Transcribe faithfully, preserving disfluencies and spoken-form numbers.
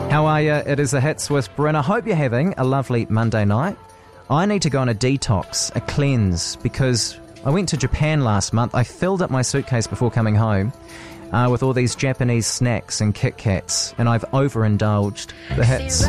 How are you? It is the Hits with Bryn. I hope you're having a lovely Monday night. I need to go on a detox, a cleanse, because I went to Japan last month. I filled up my suitcase before coming home uh, with all these Japanese snacks and Kit Kats, and I've overindulged. The Hits.